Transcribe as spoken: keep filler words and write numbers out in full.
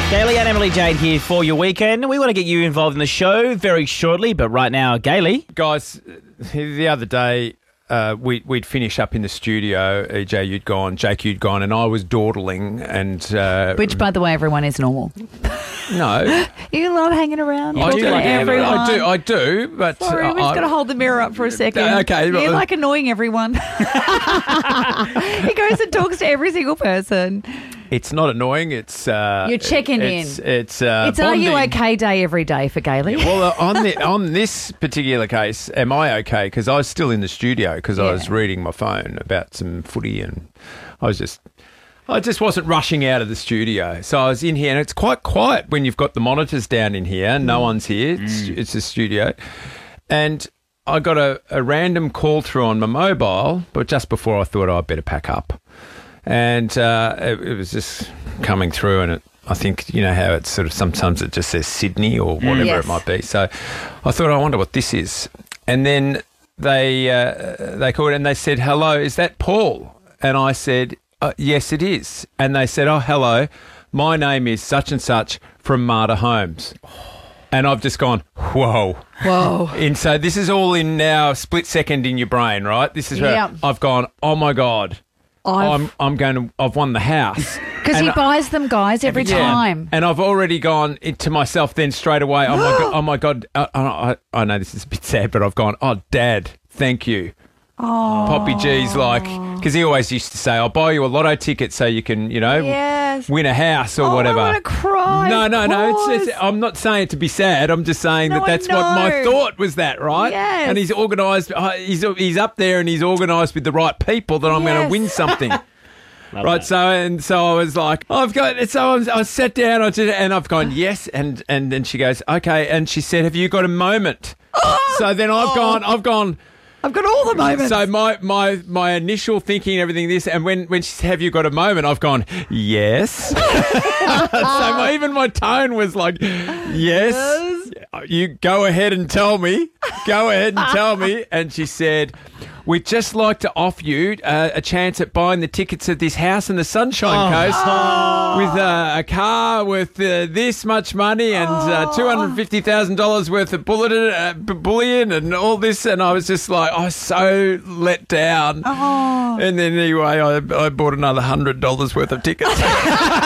Gailey and Emily Jade here for your weekend. We want to get you involved in the show very shortly, but right now, Gailey. Guys, the other day uh, we, we'd finish up in the studio. E J, you'd gone, Jake, you'd gone, and I was dawdling. And uh, Which, by the way, everyone is normal. No. You love hanging around. I talking do, to everyone. I do, I do, but... Sorry, uh, we've just I, got to hold the mirror up for a second. Okay. You like annoying everyone. He goes and talks to every single person. It's not annoying. It's uh, You're checking it's, in. It's uh, It's are you bonding. okay day every day for Gailey. Well, uh, on the, on this particular case, am I okay? Because I was still in the studio because Yeah. I was reading my phone about some footy, and I was just, I just wasn't rushing out of the studio. So I was in here, and it's quite quiet when you've got the monitors down in here. No one's here. It's, it's a studio, and I got a, a random call through on my mobile, but just before I thought, oh, I'd better pack up. And uh, it, it was just coming through, and it, I think, you know how it's sort of sometimes it just says Sydney or whatever Yes. it might be. So I thought, I wonder what this is. And then they uh, they called and they said, hello, is that Paul? And I said, uh, yes, it is. And they said, oh, hello, my name is such and such from Marta Homes. And I've just gone, whoa. Whoa. And so this is all in now split second in your brain, right? This is where Yep. I've gone, oh, my God. I've- I'm I'm going to I've won the house Because he And- buys them, guys, every Yeah. time. and I've already gone into myself then straight away. Oh my god! Oh my god! I, I, I know this is a bit sad, but I've gone. Oh, Dad, thank you. Oh. Poppy G's like because he always used to say, "I'll buy you a lotto ticket so you can, you know, Yes. win a house or Oh, whatever." I want to cry. No, of no, no. It's, course. it's, I'm not saying it to be sad. I'm just saying No, that I that's what my know. thought was. That right? Yes. And he's organised. Uh, he's he's up there and he's organised with the right people that I'm going Yes. to win something. Right, so and so I was like, I've got. So I, was, I sat down, I did, and I've gone yes, and and then she goes, okay, and she said, have you got a moment? So then I've gone, I've gone. I've got all the moments. So my my my initial thinking, everything this, and when when she said, have you got a moment? I've gone yes. So my, even my tone was like, yes. You go ahead and tell me. Go ahead and tell me. And she said, we'd just like to offer you uh, a chance at buying the tickets at this house in the Sunshine Coast with uh, a car worth uh, this much money and uh, two hundred fifty thousand dollars worth of bullet, uh, b- bullion and all this. And I was just like, I was so let down. Oh. And then anyway, I, I bought another one hundred dollars worth of tickets.